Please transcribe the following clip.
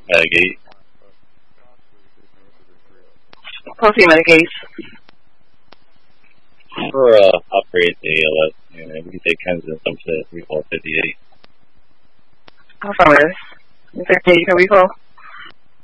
Gate. Proceed, Medicaid. For operate the ALS, we can take Kensington up to recall 58. Affirmative. 58, you can recall.